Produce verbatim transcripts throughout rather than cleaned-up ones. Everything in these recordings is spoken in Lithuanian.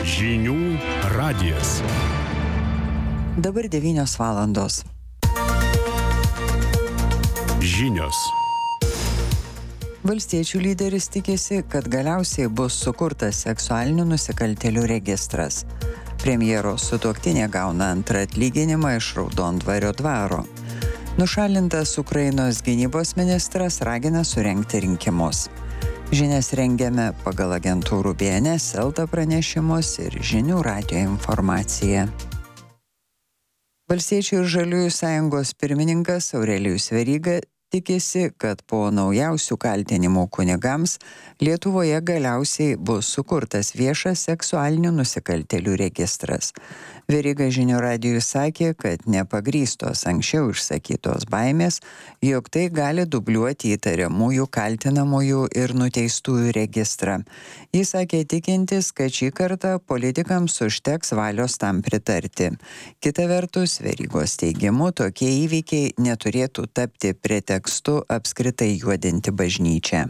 Žinių radijas. Dabar devynios valandos. Žinios. Valstiečių lyderis tikisi, kad galiausiai bus sukurtas seksualinių nusikaltėlių registras. Premjero sutuoktinė gauna antrą atlyginimą iš Raudondvario dvaro. Nušalintas Ukrainos gynybos ministras ragina surengti rinkimus. Žinias rengiame pagal agentūrų B N S, Elta pranešimus ir Žinių radijo informaciją. Valstiečių ir Žaliųjų sąjungos pirmininkas Aurelijus Veryga tikisi, kad po naujausių kaltinimų kunigams Lietuvoje galiausiai bus sukurtas viešas seksualinių nusikaltėlių registras. Veryga Žinių radijui sakė, kad nepagrįstos anksčiau išsakytos baimės, jog tai gali dubliuoti įtariamųjų, kaltinamųjų ir nuteistųjų registrą. Jis sakė tikintis, kad šį kartą politikams užteks valios tam pritarti. Kita vertus, Verygos teigimu, tokie įvykiai neturėtų tapti pretekstu apskritai juodinti bažnyčią.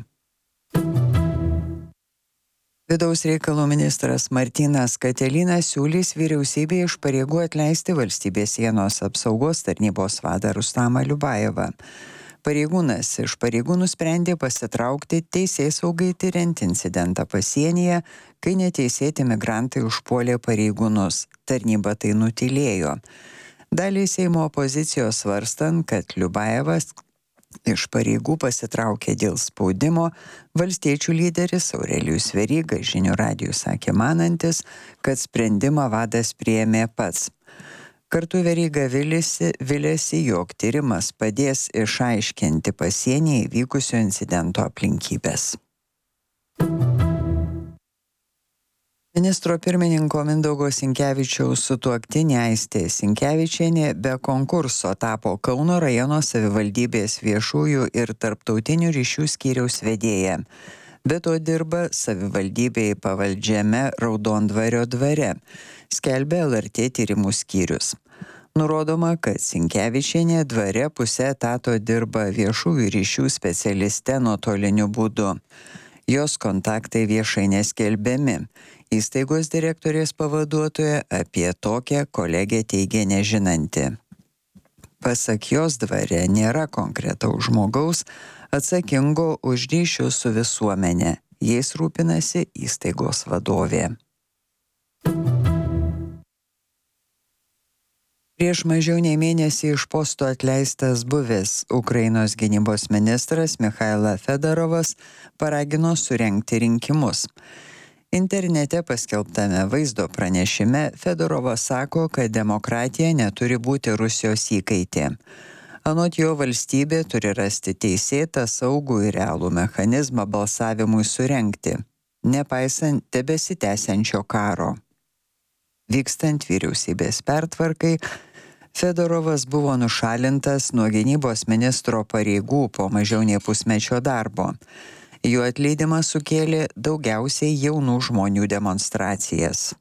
Vidaus reikalų ministras Martynas Katelinas siūlys vyriausybei iš pareigų atleisti valstybės sienos apsaugos tarnybos vadą Rustamą Liubajevą. Pareigūnas iš pareigų nusprendė pasitraukti teisėsaugai tiriant incidentą pasienyje, kai neteisėti migrantai užpuolė pareigūnus. Tarnyba tai nutylėjo. Daliai Seimo opozicijos svarstant, kad Liubajevas iš pareigų pasitraukė dėl spaudimo, valstiečių lyderis Aurelijus Veryga Žinių radijui sakė manantis, kad sprendimą vadas priėmė pats. Kartu Veryga vilėsi, vilėsi, jog tyrimas padės išaiškinti pasienyje įvykusio incidento aplinkybės. Ministro pirmininko Mindaugo Sinkevičiaus sutuoktinė Aistė Sinkevičienė be konkurso tapo Kauno rajono savivaldybės viešųjų ir tarptautinių ryšių skyriaus vedėja. Be to dirba savivaldybei pavaldžiame Raudondvario dvare, skelbia L R T tyrimų skyrius. Nurodoma, kad Sinkevičienė dvare pusę etato dirba viešųjų ryšių specialiste nuotoliniu būdu. Jos kontaktai viešai neskelbiami. Įstaigos direktorės pavaduotoja apie tokią kolegę teigė nežinanti. Pasak jos, dvare nėra konkretaus žmogaus atsakingo už ryšius su visuomenė. Jais rūpinasi įstaigos vadovė. Prieš mažiau nei mėnesį iš posto atleistas buvęs Ukrainos gynybos ministras Michaila Fedorovas paragino surengti rinkimus. Internete paskelbtame vaizdo pranešime Fedorovas sako, kad demokratija neturi būti Rusijos įkaitė. Anot jo, valstybė turi rasti teisėtą, saugų ir realų mechanizmą balsavimui surengti, nepaisant tebesitęsiančio karo. Vykstant vyriausybės pertvarkai, Fedorovas buvo nušalintas nuo gynybos ministro pareigų po mažiau nei pusmečio darbo. Jo atleidimas sukėlė daugiausiai jaunų žmonių demonstracijas.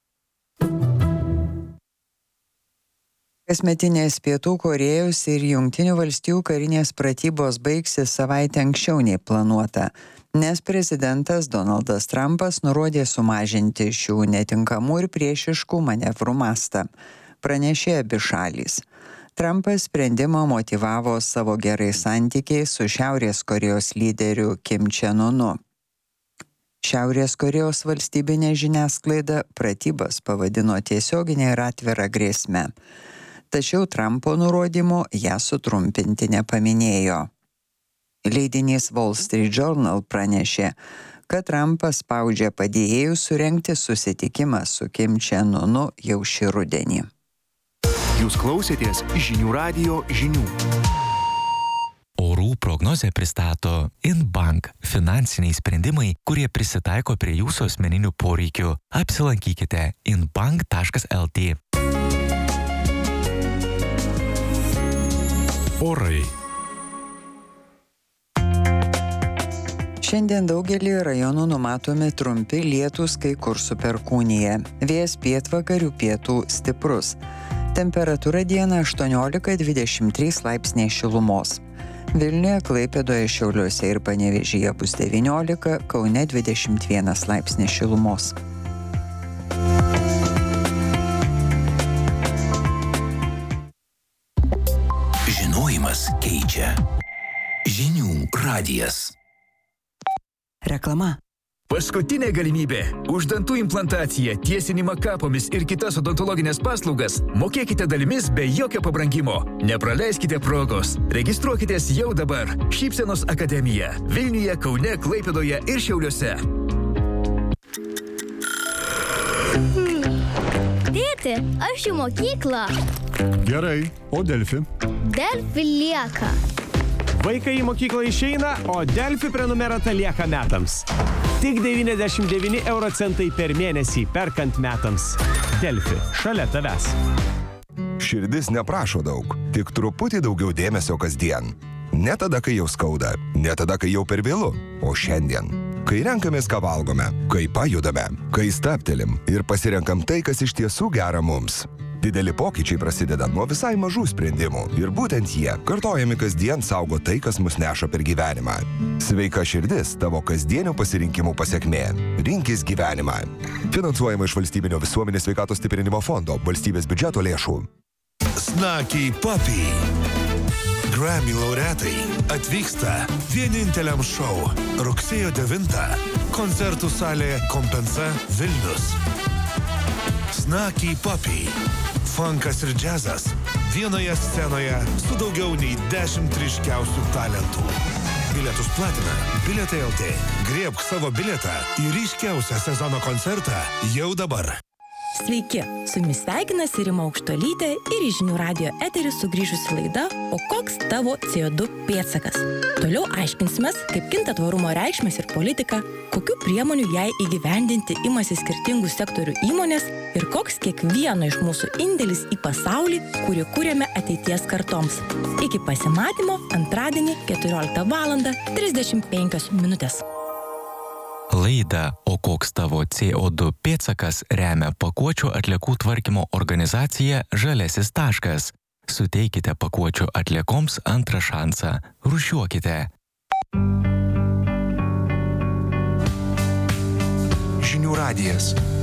Kasmetinės Pietų Korėjos ir Jungtinių valstijų karinės pratybos baigsis savaitę anksčiau nei planuota, nes prezidentas Donaldas Trumpas nurodė sumažinti šių netinkamų ir priešiškų manevrų mastą, pranešė abi šalys. Trumpas sprendimą motyvavo savo gerais santykiais su Šiaurės Korėjos lyderiu Kim Čen-unu. Šiaurės Korėjos valstybinė žiniasklaida pratybas pavadino tiesioginę ir atvirą grėsmę. Tačiau Trumpo nurodymo ją sutrumpinti nepaminėjo. Leidinys Wall Street Journal pranešė, kad Trumpas spaudžia padėjėjus surengti susitikimą su Kim Čen-unu jau šį rudenį. Jūs klausėtės Žinių radijo žinių. Orų prognozę pristato Inbank – finansiniai sprendimai, kurie prisitaiko prie jūsų asmeninių poreikių. Apsilankykite inbank taškas el tė. Orai. Šiandien daugelį rajonų numatomi trumpi lietūs, kai kur su perkūnija. Vėjas pietvakarių pietų stiprus. Temperatūra dieną aštuoniolika dvidešimt trys laipsniai šilumos. Vilniuje, Klaipėdoje, Šiauliuose ir Panevėžyje bus devyniolika, Kaune dvidešimt vienas laipsnis šilumos. keičia. Žinių radijas. Reklama. Paskutinė galimybė. Už dantų implantaciją, tiesinimą kapomis ir kitas odontologinės paslaugas mokėkite dalimis be jokio pabrangimo. Nepraleiskite progos. Registruokitės jau dabar. Šypsenos akademija. Vilniuje, Kaune, Klaipėdoje ir Šiauliuose. Tėti, aš į mokyklą. Gerai, o Delfi? Delfi lieka. Vaikai į mokyklą išeina, o Delfi prenumerata lieka metams. Tik devyniasdešimt devyni euro centai per mėnesį perkant metams. Delfi, šalia tavęs. Širdis neprašo daug, tik truputį daugiau dėmesio kasdien. Ne tada, kai jau skauda, ne tada, kai jau per vėlu, o šiandien. Kai renkamės, ką valgome, kai pajudame, kai stabtelim ir pasirenkam tai, kas iš tiesų gera mums. Dideli pokyčiai prasideda nuo visai mažų sprendimų ir būtent jie, kartojami kasdien, saugo tai, kas mus neša per gyvenimą. Sveika širdis tavo kasdienių pasirinkimų pasekmė. Rinkis gyvenimą. Finansuojama iš Valstybinio visuomenės sveikatos stiprinimo fondo, valstybės biudžeto lėšų. Snakiai Papi. Grammy laureatai atvyksta vieninteliam šou rugsėjo devintą. Koncertų salė Kompensa Vilnius. Snakiai Papi. Funkas ir džiazas vienoje scenoje su daugiau nei dešimt ryškiausių talentų. Bilietus platina Bilietai L T. Griebk savo bilietą į ryškiausią sezono koncertą jau dabar. Sveiki, su jumis sveikinasi Rima Aukštuolytė ir į Žinių radijo eterį sugrįžusi laida O koks tavo C O du pėdsakas? Toliau aiškinsimės, kaip kinta tvarumo reikšmės ir politika, kokių priemonių jai įgyvendinti imasi skirtingų sektorių įmonės ir koks kiekvieno iš mūsų indėlis į pasaulį, kurį kūrėme ateities kartoms. Iki pasimatymo antradienį keturioliktą valandą trisdešimt penkios minutės. Laidą O koks tavo C O du pėdsakas remia pakuočių atliekų tvarkymo organizacija Žaliasis taškas. Suteikite pakuočių atliekoms antrą šansą. Rūšiuokite. Žinių radijas.